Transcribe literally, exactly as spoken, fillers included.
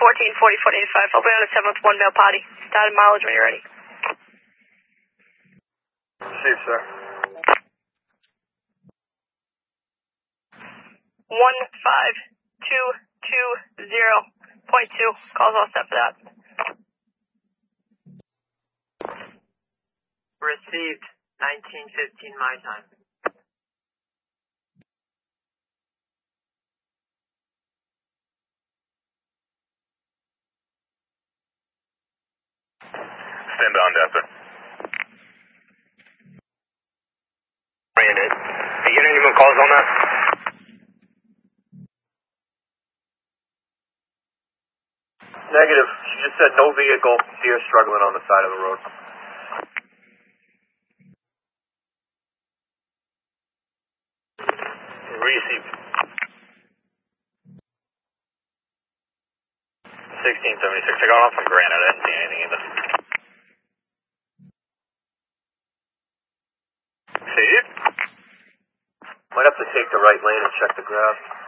fourteen, forty, forty, eighty-five. I'll be on a seven with one male potty. Started mileage when you're ready. Chief, sir. one five two two zero point two. Calls all set for that. Received, nineteen fifteen my time. Stand on, Desert. Unit. Are you getting any more calls on that? Negative. She just said no vehicle. Deer struggling on the side of the road. Received. sixteen seventy-six. I got off from Granite. I didn't see anything either. See it? Might have to take the right lane and check the grass.